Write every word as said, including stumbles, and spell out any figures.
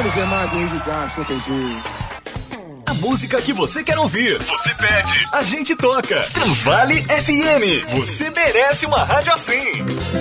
Menos é mais, Henrique Castro, T G. A música que você quer ouvir, você pede, a gente toca. Transvale F M, você merece uma rádio assim.